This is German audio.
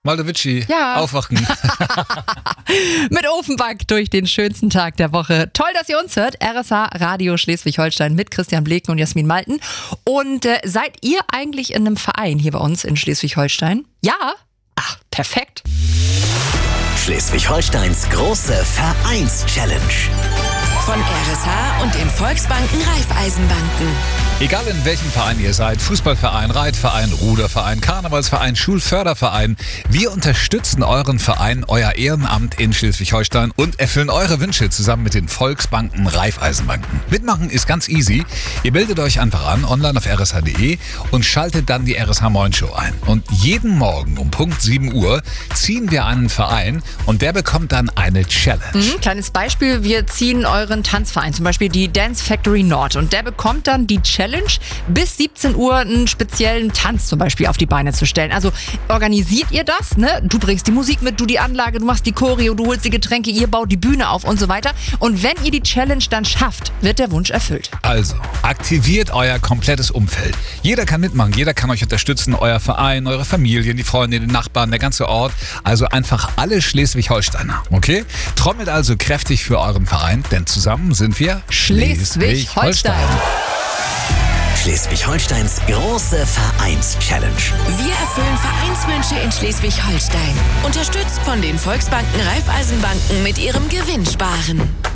Maldowitschi, Ja. aufwachen. Mit Ofenback durch den schönsten Tag der Woche. Toll, dass ihr uns hört. RSH Radio Schleswig-Holstein mit Christian Bleken und Jasmin Malten. Und seid ihr eigentlich in einem Verein hier bei uns in Schleswig-Holstein? Ja? Ach, perfekt. Schleswig-Holsteins große Vereins-Challenge. Von RSH und den Volksbanken Raiffeisenbanken. Egal in welchem Verein ihr seid, Fußballverein, Reitverein, Ruderverein, Karnevalsverein, Schulförderverein, wir unterstützen euren Verein, euer Ehrenamt in Schleswig-Holstein und erfüllen eure Wünsche zusammen mit den Volksbanken Raiffeisenbanken. Mitmachen ist ganz easy. Ihr meldet euch einfach an, online auf rsh.de und schaltet dann die RSH Moin Show ein. Und jeden Morgen um Punkt 7 Uhr ziehen wir einen Verein und der bekommt dann eine Challenge. Kleines Beispiel, wir ziehen euren Tanzverein, zum Beispiel die Dance Factory Nord. Und der bekommt dann die Challenge, bis 17 Uhr einen speziellen Tanz zum Beispiel auf die Beine zu stellen. Also organisiert ihr das, ne? Du bringst die Musik mit, du die Anlage, du machst die Choreo, du holst die Getränke, ihr baut die Bühne auf und so weiter. Und wenn ihr die Challenge dann schafft, wird der Wunsch erfüllt. Also, aktiviert euer komplettes Umfeld. Jeder kann mitmachen, jeder kann euch unterstützen, euer Verein, eure Familie, die Freunde, die Nachbarn, der ganze Ort. Also einfach alle Schleswig-Holsteiner, okay? Trommelt also kräftig für euren Verein, denn zusammen sind wir Schleswig-Holstein. Schleswig-Holsteins große Vereins-Challenge. Wir erfüllen Vereinswünsche in Schleswig-Holstein. Unterstützt von den Volksbanken Raiffeisenbanken mit ihrem Gewinnsparen.